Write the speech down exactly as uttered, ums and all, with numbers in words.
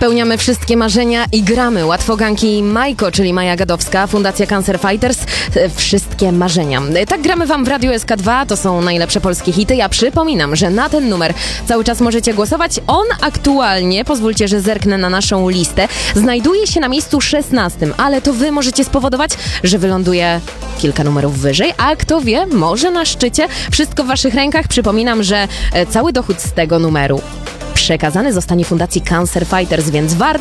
Spełniamy wszystkie marzenia i gramy. Łatwoganki Majko, czyli Maja Gadowska, Fundacja Cancer Fighters. Wszystkie marzenia. Tak gramy wam w Radiu S K dwa. To są najlepsze polskie hity. Ja przypominam, że na ten numer cały czas możecie głosować. On aktualnie, pozwólcie, że zerknę na naszą listę, znajduje się na miejscu szesnastym, ale to wy możecie spowodować, że wyląduje kilka numerów wyżej, a kto wie, może na szczycie. Wszystko w waszych rękach. Przypominam, że cały dochód z tego numeru przekazany zostanie Fundacji Cancer Fighters, więc warto